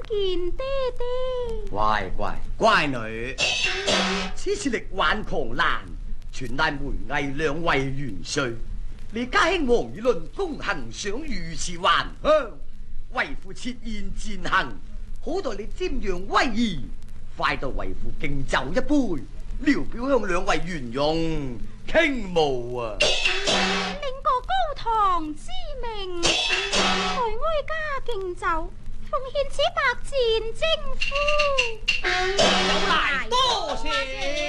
見爹爹。 乖女，此次力挽狂瀾，全賴梅毅兩位元帥。你家兄王以論功行賞御賜還鄉，為父設宴餞行，好待你瞻仰威儀，快到為父敬酒一杯，聊表向兩位元勇傾慕啊！ 領過高堂之命，抬哀家敬酒，奉獻此百戰征夫。 有賴多謝。